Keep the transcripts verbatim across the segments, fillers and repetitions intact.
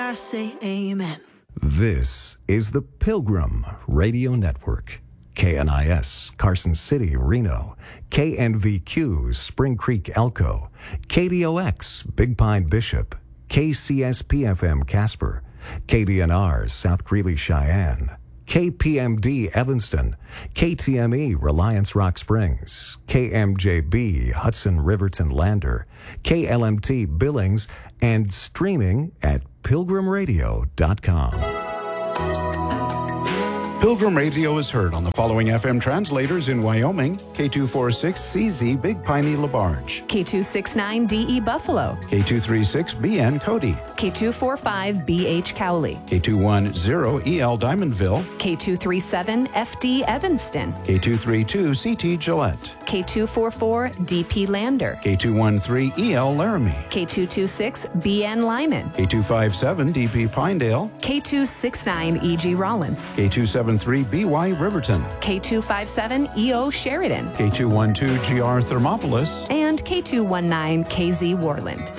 I say amen. This is the Pilgrim Radio Network. K N I S, Carson City, Reno. K N V Q, Spring Creek, Elko. K D O X, Big Pine, Bishop. K C S P F M, Casper. K D N R, South Greeley, Cheyenne. K P M D, Evanston. K T M E, Reliance Rock Springs. K M J B, Hudson Riverton, Lander. K L M T, Billings. And streaming at pilgrim radio dot com. Pilgrim Radio is heard on the following F M translators in Wyoming: K two forty-six C Z Big Piney LaBarge, K two sixty-nine D E Buffalo, K two thirty-six B N Cody, K two forty-five B H Cowley, K two ten E L Diamondville, K two thirty-seven F D Evanston, K two thirty-two C T Gillette, K two forty-four D P Lander, K two thirteen E L Laramie, K two twenty-six B N Lyman, K two fifty-seven D P Pinedale, K two sixty-nine E G Rollins, K two seventy-three B Y Riverton, K two fifty-seven E O Sheridan, K two twelve G R Thermopolis, and K two nineteen K Z Warland.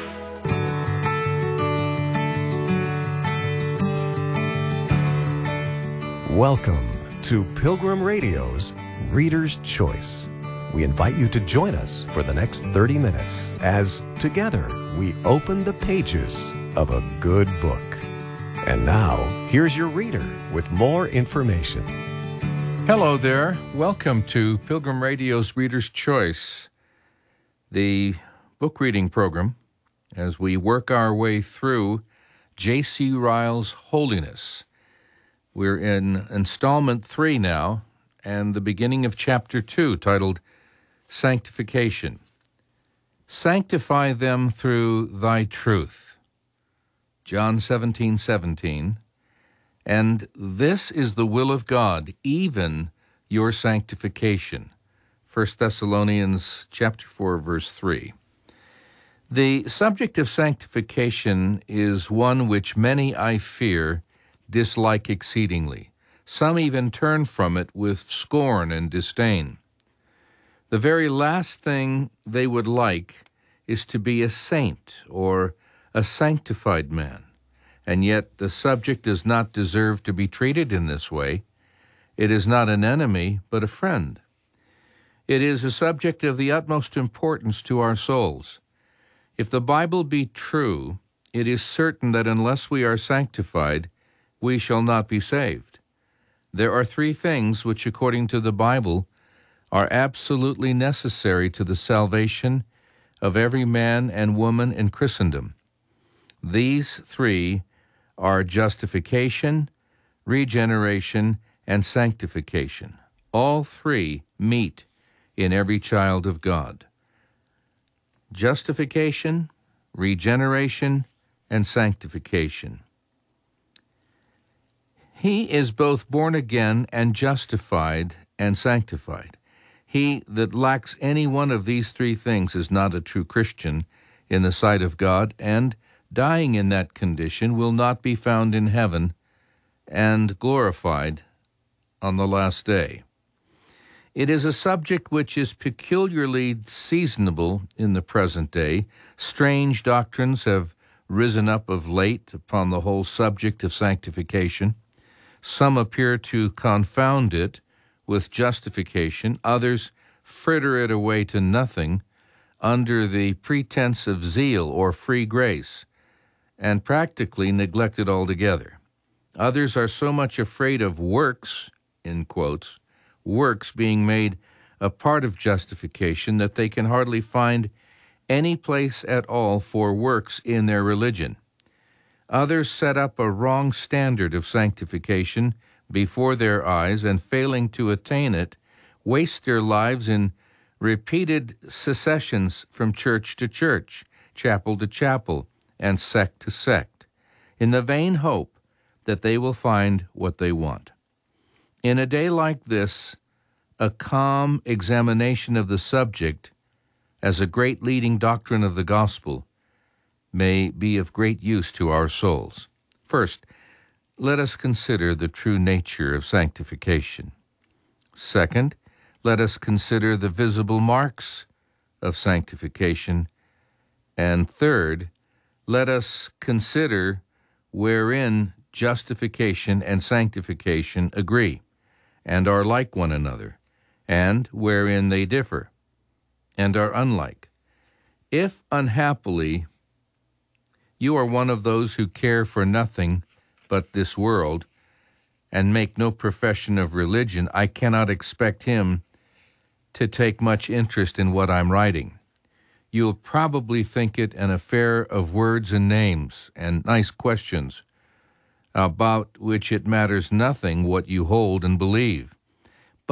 Welcome to Pilgrim Radio's Reader's Choice. We invite you to join us for the next thirty minutes as together we open the pages of a good book. And now, here's your reader with more information. Hello there. Welcome to Pilgrim Radio's Reader's Choice, the book reading program, as we work our way through J C Ryle's Holiness. We're in installment three now, and the beginning of chapter two, titled Sanctification. Sanctify them through thy truth. John seventeen seventeen. And this is the will of God, even your sanctification. First Thessalonians chapter four, verse three. The subject of sanctification is one which many, I fear, dislike exceedingly. Some even turn from it with scorn and disdain. The very last thing they would like is to be a saint or a sanctified man. And yet the subject does not deserve to be treated in this way. It is not an enemy, but a friend. It is a subject of the utmost importance to our souls. If the Bible be true, it is certain that unless we are sanctified, we shall not be saved. There are three things which, according to the Bible, are absolutely necessary to the salvation of every man and woman in Christendom. These three are justification, regeneration, and sanctification. All three meet in every child of God. Justification, regeneration, and sanctification. He is both born again and justified and sanctified. He that lacks any one of these three things is not a true Christian in the sight of God, and dying in that condition will not be found in heaven and glorified on the last day. It is a subject which is peculiarly seasonable in the present day. Strange doctrines have risen up of late upon the whole subject of sanctification. Some appear to confound it with justification. Others fritter it away to nothing under the pretense of zeal or free grace, and practically neglect it altogether. Others are so much afraid of works, in quotes, works being made a part of justification, that they can hardly find any place at all for works in their religion. Others set up a wrong standard of sanctification before their eyes, and failing to attain it, waste their lives in repeated secessions from church to church, chapel to chapel, and sect to sect, in the vain hope that they will find what they want. In a day like this, a calm examination of the subject as a great leading doctrine of the gospel may be of great use to our souls. First, let us consider the true nature of sanctification. Second, let us consider the visible marks of sanctification. And third, let us consider wherein justification and sanctification agree, and are like one another, and wherein they differ, and are unlike. If, unhappily, you are one of those who care for nothing but this world, and make no profession of religion, I cannot expect him to take much interest in what I'm writing. You'll probably think it an affair of words and names and nice questions, about which it matters nothing what you hold and believe.